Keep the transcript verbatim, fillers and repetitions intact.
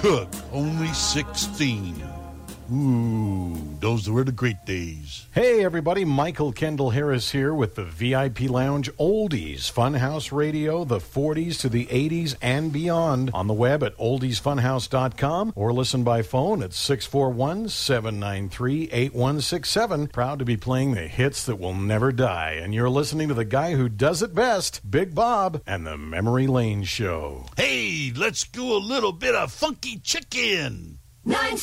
Cook, only sixteen. Ooh, those were the great days. Hey everybody, Michael Kendall Harris here with the V I P Lounge Oldies Funhouse Radio, the forties to the eighties and beyond, on the web at oldies funhouse dot com or listen by phone at six four one, seven nine three, eight one six seven. Proud to be playing the hits that will never die, and you're listening to the guy who does it best, Big Bob and the Memory Lane Show. Hey, let's do a little bit of funky chicken. Nine